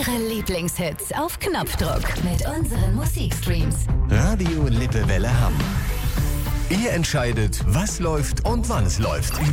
Ihre Lieblingshits auf Knopfdruck mit unseren Musikstreams. Radio Lippewelle Hamm. Ihr entscheidet, was läuft und wann es läuft.